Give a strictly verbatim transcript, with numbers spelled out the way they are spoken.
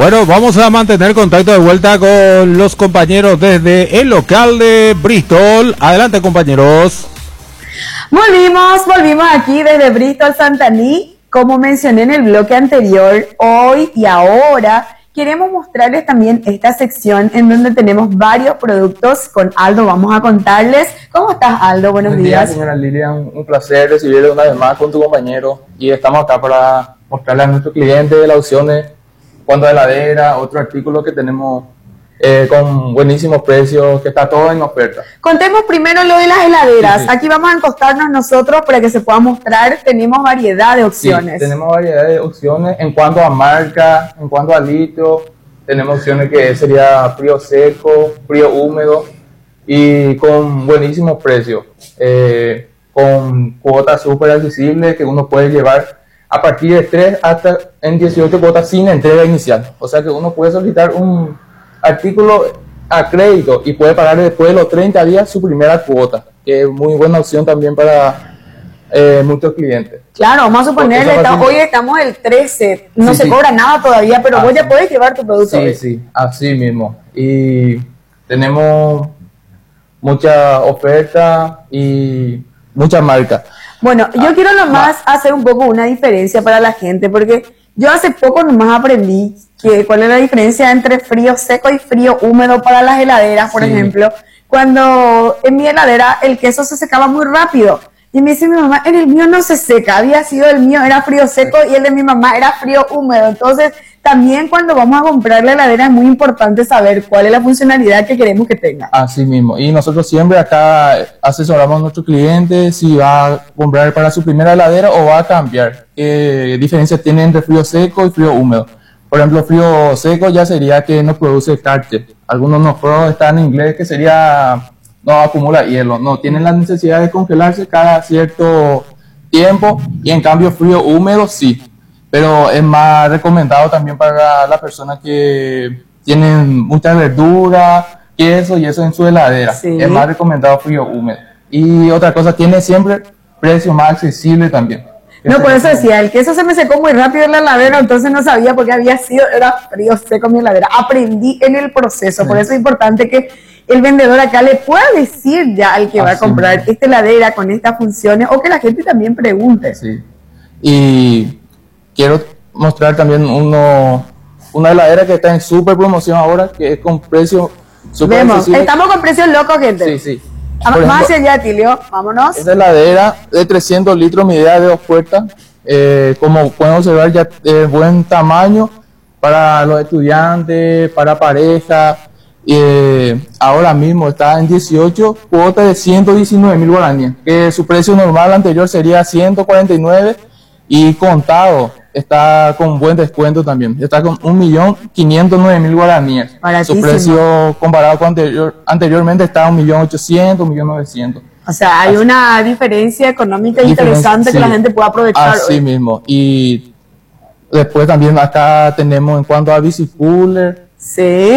Bueno, vamos a mantener contacto de vuelta con los compañeros desde el local de Bristol. Adelante, compañeros. Volvimos, volvimos aquí desde Bristol, Santaní. Como mencioné en el bloque anterior, hoy y ahora queremos mostrarles también esta sección en donde tenemos varios productos. Con Aldo vamos a contarles. ¿Cómo estás, Aldo? Buenos Buen días. día, señora Lilian. Un placer recibirle una vez más con tu compañero. Y estamos acá para mostrarle a nuestros clientes las opciones, cuando heladera, otro artículo que tenemos eh, con buenísimos precios, que está todo en oferta. Contemos primero lo de las heladeras. Sí, sí. Aquí vamos a encostarnos nosotros para que se pueda mostrar. Tenemos variedad de opciones. Sí, tenemos variedad de opciones en cuanto a marca, en cuanto a litro. Tenemos opciones que sería frío seco, frío húmedo y con buenísimos precios. Eh, con cuotas súper accesibles que uno puede llevar a partir de tres hasta en dieciocho cuotas sin entrega inicial. O sea que uno puede solicitar un artículo a crédito y puede pagar después de los treinta días su primera cuota, que es muy buena opción también para eh, muchos clientes. Claro, vamos a suponer, Porque está, fácil- hoy estamos el trece, no Sí, se sí. cobra nada todavía, pero Ah, vos ya sí. podés llevar tu producto. Sí, hoy. sí, así mismo. Y tenemos mucha oferta y muchas marcas. Bueno, yo Ah, quiero nomás hacer un poco una diferencia para la gente, porque yo hace poco nomás aprendí que cuál es la diferencia entre frío seco y frío húmedo para las heladeras, por Sí. ejemplo. Cuando en mi heladera el queso se secaba muy rápido. Y me dice mi mamá, en el mío no se seca, había sido el mío, era frío seco y el de mi mamá era frío húmedo. Entonces, también cuando vamos a comprar la heladera es muy importante saber cuál es la funcionalidad que queremos que tenga. Así mismo. Y nosotros siempre acá asesoramos a nuestros clientes si va a comprar para su primera heladera o va a cambiar. ¿Qué diferencia tiene entre frío seco y frío húmedo? Por ejemplo, frío seco ya sería que no produce cárter. Algunos no fríos están en inglés que sería no acumula hielo. No, tienen la necesidad de congelarse cada cierto tiempo y en cambio frío húmedo sí. Pero es más recomendado también para las personas que tienen mucha verdura, queso y eso en su heladera. Sí. Es más recomendado frío húmedo. Y otra cosa, tiene siempre precio más accesible también. No, por eso Ese- decía, el queso se me secó muy rápido en la heladera, entonces no sabía por qué había sido, era frío seco mi heladera. Aprendí en el proceso, por Sí. eso es importante que el vendedor acá le pueda decir ya al que va a Así comprar mismo. esta heladera con estas funciones, o que la gente también pregunte. Sí. Y quiero mostrar también uno, una heladera que está en super promoción ahora, que es con precio super Vemos, accesible. estamos con precios locos, gente. Sí, sí. Vamos Por más ejemplo, hacia allá, Tilio, vámonos. esta heladera de trescientos litros, medida de dos puertas, eh, como pueden observar ya de buen tamaño para los estudiantes, para pareja. Eh, ahora mismo está en dieciocho cuotas de ciento diecinueve mil guaraníes, que su precio normal anterior sería ciento cuarenta y nueve y contado está con buen descuento también, está con un millón quinientos nueve mil guaraníes. Su Baratísimo. precio comparado con anterior, anteriormente está un millón ochocientos, un millón novecientos. O sea, hay una diferencia económica Diferencia, interesante que sí. la gente puede aprovechar Así hoy. mismo. Y después también acá tenemos en cuanto a bicicooler, Sí.